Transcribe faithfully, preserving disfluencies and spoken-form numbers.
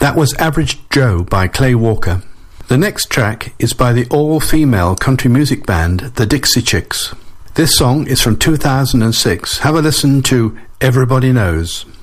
That was Average Joe by Clay Walker. The next track is by the all-female country music band, the Dixie Chicks. This song is from two thousand six. Have a listen to Everybody Knows.